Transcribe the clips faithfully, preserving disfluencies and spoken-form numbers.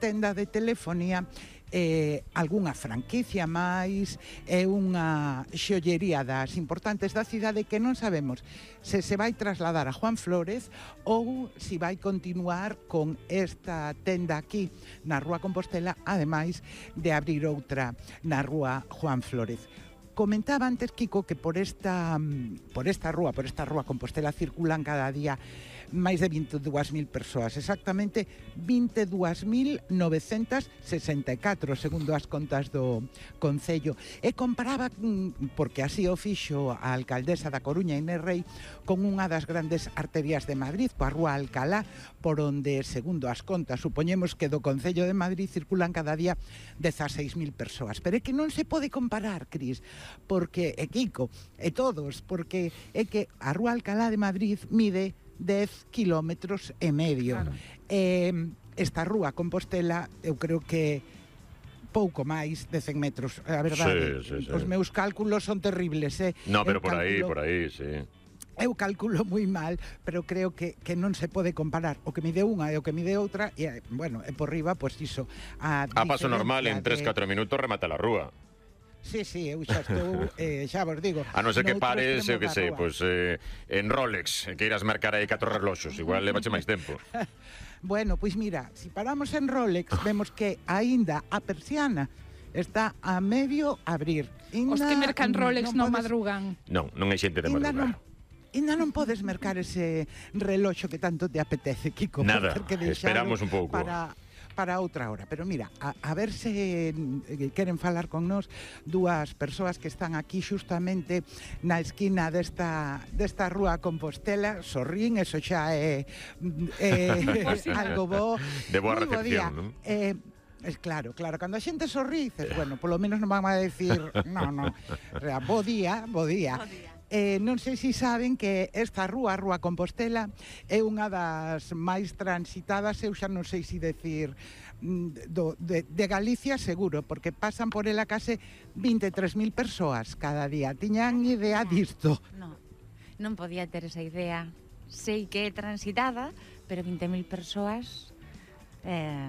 tenda de telefonía, eh, algunha franquicia máis, é unha xollería das importantes da cidade que non sabemos se se vai trasladar a Juan Flórez ou se vai continuar con esta tenda aquí na Rúa Compostela, ademais de abrir outra na Rúa Juan Flórez. Comentaba antes, Kiko, que por esta por esta rúa, por esta Rúa Compostela circulan cada día máis de vinte e dúas mil persoas, exactamente vinte e dúas mil novecentas sesenta e catro, segundo as contas do Concello. E comparaba, porque así o fixo a alcaldesa da Coruña, Inés Rei, con unha das grandes arterias de Madrid, coa Rúa Alcalá, por onde, segundo as contas, supoñemos que do Concello de Madrid circulan cada día dezaseis mil persoas. Pero é que non se pode comparar, Cris, porque, e Kiko, e todos, porque é que a Rúa Alcalá de Madrid mide dez kilómetros e medio. Claro. Eh, esta Rúa Compostela, eu creo que pouco máis de cen metros, a verdade. Sí, sí, sí. Os meus cálculos son terribles, eh? No, pero eu por calculo... aí, por aí, sí. Eu calculo moi mal, pero creo que, que non se pode comparar o que mide unha e o que mide outra, e, bueno, e por riba, pois iso. A, a paso normal, en tres catro de... minutos remata la rúa. Sí, sí, eu xa estou, eh, xa vos digo. A non ser que pares, eu que sei, pois eh, en Rolex, que irás mercar aí catro reloxos, igual levache máis tempo. Bueno, pois mira, se si paramos en Rolex, vemos que aínda a persiana está a medio abrir. Inda, os que mercan Rolex non, non podes... madrugan. Non, non hai xente de madrugar. Non, ainda non podes mercar ese reloxo que tanto te apetece, Kiko. Nada, esperamos un pouco. Para... para outra hora, pero mira, a, a ver se eh, queren falar con nós dúas persoas que están aquí xustamente na esquina desta, desta Rúa Compostela. Sorrín, eso xa é, é algo bo. De boa recepción, non? Eh, Es claro, claro, cando a xente sorrí, dices, bueno, polo menos non van a decir, no, no, bo día, bo día. Bo día. Eh, non sei se saben que esta rúa, a Rúa Compostela, é unha das máis transitadas, eu xa non sei se decir, do, de, de Galicia seguro, porque pasan por ela case vinte e tres mil persoas cada día. Tiñan idea disto? Non, non podía ter esa idea. Sei que é transitada, pero vinte mil persoas... Eh...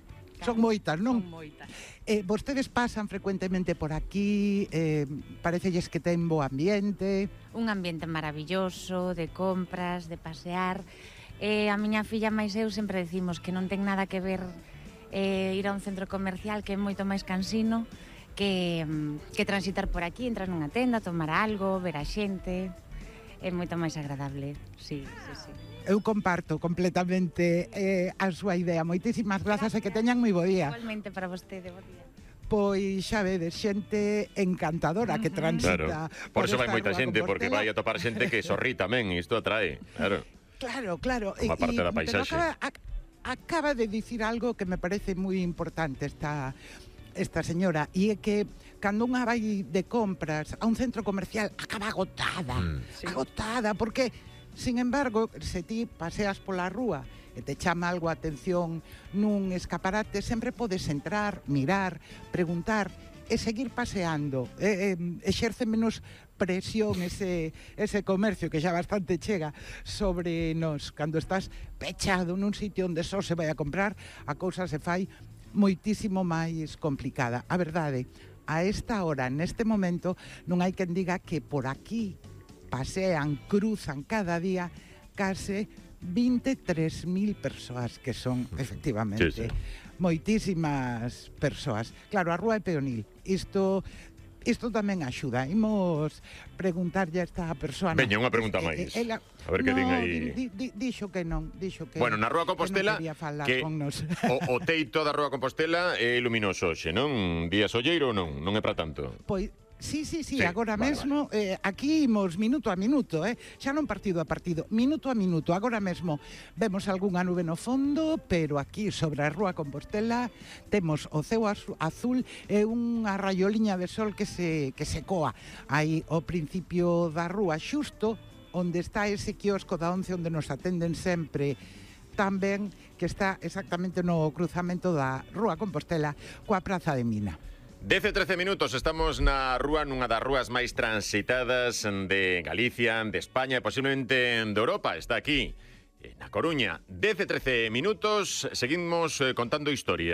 Son moitas, non? Son moitas. Eh, vostedes pasan frecuentemente por aquí, eh, parecelles que ten bo ambiente. Un ambiente maravilloso, de compras, de pasear. Eh, a miña filla máis eu sempre decimos que non ten nada que ver eh, ir a un centro comercial, que é moito máis cansino, que, que transitar por aquí, entrar nunha tenda, tomar algo, ver a xente. É moito máis agradable, sí, sí, sí. Eu comparto completamente eh, a súa idea. Moitísimas grazas e que teñan moi bo día. Igualmente para vostede, bo día. Pois xa vedes, xente encantadora que transita. Claro. Por eso vai moita xente, porque vai a topar xente que sorrí tamén, e isto atrae, claro. Claro, claro. Como parte da paisaxe. Acaba, acaba de dicir algo que me parece moi importante esta... esta señora, e é que cando unha vai de compras a un centro comercial acaba agotada, mm. sí. agotada, porque, sin embargo, se ti paseas pola rúa e te chama algo a atención nun escaparate, sempre podes entrar, mirar, preguntar e seguir paseando. E, e, exerce menos presión ese, ese comercio que xa bastante chega sobre nos. Cando estás pechado nun sitio onde só se vai a comprar, a cousa se fai moitísimo máis complicada. A verdade, a esta hora, neste momento, non hai quen diga que por aquí pasean, cruzan cada día case vinte e tres mil persoas, que son, efectivamente, sí, sí. moitísimas persoas. Claro, a rúa é peonil. Isto... Isto tamén axuda. Imos preguntarlle a esta persoa. Veña, unha pregunta máis. Ela... A ver que no, din aí. Di, di, dixo que non, dixo que... Bueno, na Rúa Compostela, que, que o, o teito da Rúa Compostela é luminoso hoxe, non? Día solleiro ou non? Non é para tanto? Pois... Sí, sí, sí, sí, agora vale, mesmo vale. Eh, aquí imos minuto a minuto, eh? Xa non partido a partido, minuto a minuto. Agora mesmo vemos algunha nube no fondo, pero aquí sobre a Rúa Compostela temos o ceo azul e unha raioliña de sol que se, que se coa aí ao principio da rúa, xusto onde está ese quiosco da once onde nos atenden sempre tamén, que está exactamente no cruzamento da Rúa Compostela coa Praza de Mina. dez e trece minutos, estamos na rúa, nunha das rúas máis transitadas de Galicia, de España e posiblemente de Europa. Está aquí, na Coruña. dez e trece minutos, seguimos contando historia.